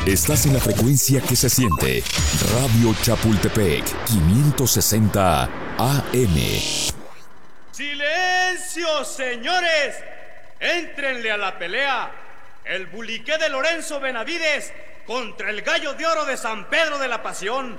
Estás en la frecuencia que se siente. Radio Chapultepec, 560 AM. ¡Silencio, señores! ¡Éntrenle a la pelea! El buliqué de Lorenzo Benavides contra el gallo de oro de San Pedro de la Pasión.